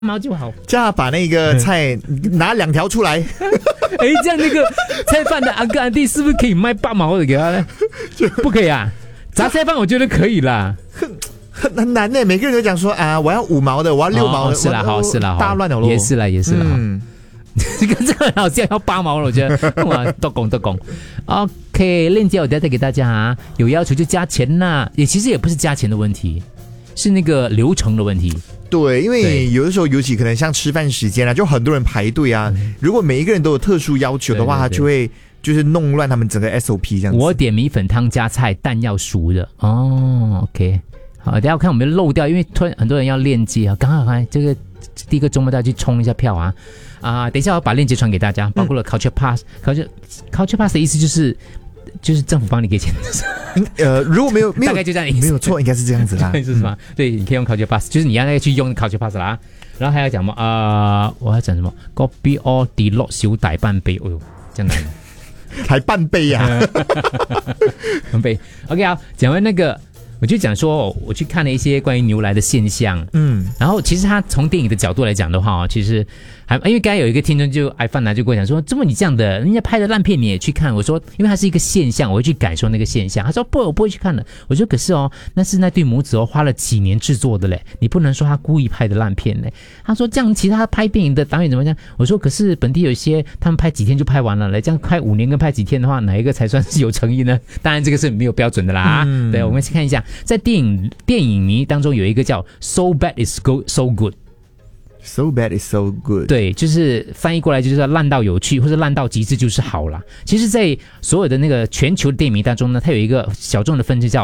毛就好， 叫他把那个菜拿2条出来。 哎，这样那个菜饭的阿哥阿弟是不是可以卖8毛的给他呢？不可以啊，杂菜饭我觉得可以啦。 很难呢，每个人都讲说啊，我要5毛的，我要6毛的， 是啦，好是啦， 大乱了咯， 也是啦。这个很好笑，要8毛了，我觉得哇，多讲。OK， 链接我等下再给大家啊，有要求就加钱啦，其实也不是加钱的问题，是那个流程的问题。 对，因为有的时候，尤其可能像吃饭时间啊，就很多人排队啊。如果每一个人都有特殊要求的话，他就会就是弄乱他们整个 SOP 这样子。 我点米粉汤加菜，蛋要熟的哦。OK， 好，等一下我看我们漏掉，因为突然很多人要链接啊，刚好这个第一个周末大家去冲一下票啊。等一下我把链接传给大家，包括了 Culture Pass。Culture Pass 的意思就是政府帮你给钱。 如果没有大概就这样意思， 没有错，应该是这样子啦。 是吗？对，你可以用 Culture Pass， 就是你要去用 Culture Pass 啦。然后还要讲什么？我要讲什么 ？Kopi or Dilok 小大半杯，哎呦，这样难， 还半杯呀， 半杯。OK， 好，讲完那个。我就讲说，我去看了一些关于牛来的现象，然后其实他从电影的角度来讲的话，其实因为刚才有一个听众就iPhone就跟我讲说，这么你这样的，人家拍的烂片你也去看？我说，因为它是一个现象，我会去感受那个现象。他说不，我不会去看的。我说可是那是那对母子花了几年制作的嘞，你不能说他故意拍的烂片嘞。他说这样其他拍电影的导演怎么样？我说可是本地有一些他们拍几天就拍完了嘞，这样拍5年跟拍几天的话，哪一个才算是有诚意呢？当然这个是没有标准的啦。对，我们先看一下。在电影迷当中有一个叫 So Bad It's So Good。So bad is so good， 对，就是翻译过来就是烂到有趣，或者烂到极致就是好啦。其实在所有的那个全球的电影迷当中呢，它有一个小众的分支叫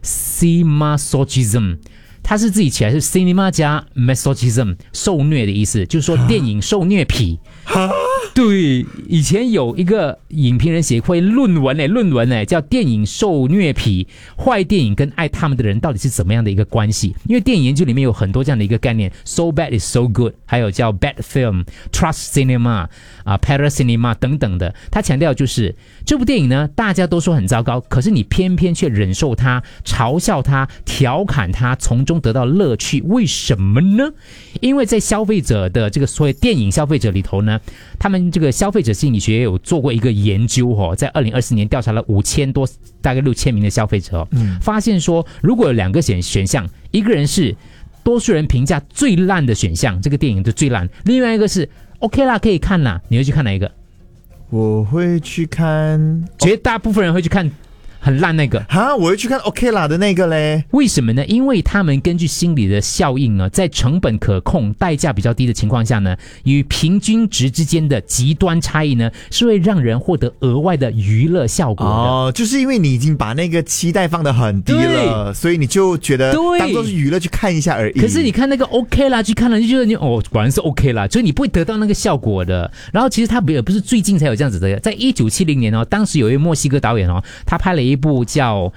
Cinemasochism， 它是自己起来是 Cinema 加 Masochism， 受虐的意思，就是说电影受虐癖。对，以前有一个影评人协会论文叫电影受虐癖，坏电影跟爱他们的人到底是怎么样的一个关系。因为电影研究里面有很多这样的一个概念， So bad is so good， 还有叫 bad film， trust cinema para cinema 等等的。他强调就是这部电影呢，大家都说很糟糕，可是你偏偏却忍受它，嘲笑它，调侃它，从中得到乐趣。为什么呢？因为在消费者的这个所谓电影消费者里头呢，他们这个消费者心理学有做过一个研究在2024年调查了5000多，大概6000名的消费者发现说，如果有2个选项，一个人是多数人评价最烂的选项，这个电影的最烂，另外一个是 OK 啦，可以看啦，你会去看哪一个？ 我会去看， 绝大部分人会去看很烂那个我会去看 OK 啦的那个嘞。 为什么呢？因为他们根据心理的效应呢，在成本可控、代价比较低的情况下呢，与平均值之间的极端差异呢，是会让人获得额外的娱乐效果的。 就是因为你已经把那个期待放得很低了，所以你就觉得当作是娱乐去看一下而已。 可是你看那个 OK 啦，去看了就觉得果然是 OK 啦，所以你不会得到那个效果的。然后其实他也不是最近才有这样子的，在1970年当时有一位墨西哥导演他拍了一部叫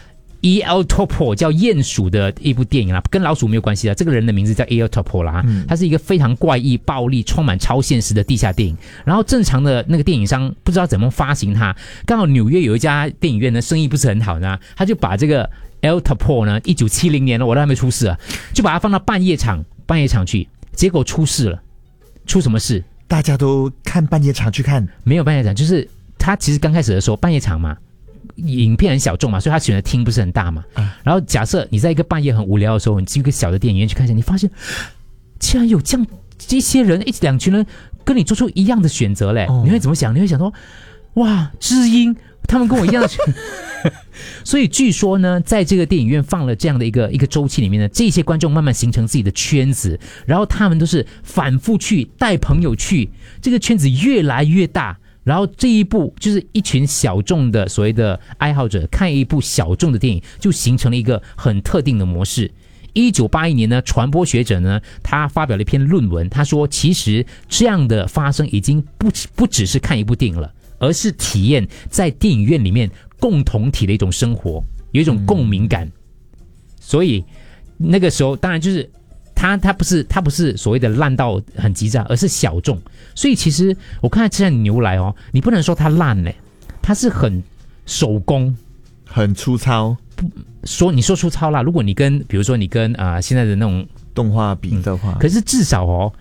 El Topo 叫鼹鼠的一部电影啦，跟老鼠没有关系的。这个人的名字叫 El Topo 啦，他是一个非常怪异、暴力、充满超现实的地下电影。然后正常的那个电影商不知道怎么发行它，刚好纽约有一家电影院呢，生意不是很好呢，他就把这个 El Topo 呢，1970年了，我都还没出世啊，就把它放到半夜场去，结果出事了。出什么事？ 大家都看半夜场去看？ 没有半夜场，就是他其实刚开始的时候半夜场嘛。影片很小众嘛，所以他选的厅不是很大嘛。然后假设你在一个半夜很无聊的时候，你进一个小的电影院去看一下，你发现竟然有这些人2群人跟你做出一样的选择嘞，你会怎么想？你会想说，哇，知音，他们跟我一样的所以据说呢，在这个电影院放了这样的一个周期里面呢，这些观众慢慢形成自己的圈子，然后他们都是反复去带朋友去，这个圈子越来越大。然后这一部就是一群小众的所谓的爱好者看一部小众的电影，就形成了一个很特定的模式。1981年呢，传播学者呢，他发表了一篇论文，他说其实这样的发生已经不只是看一部电影了，而是体验在电影院里面共同体的一种生活，有一种共鸣感。所以那个时候当然就是它不是所谓的烂到很极致，而是小众。所以其实我看这样牛来你不能说它烂嘞，它是很手工， 很粗糙。 你说粗糙啦，如果你跟比如说你跟现在的那种动画比的话， 可是至少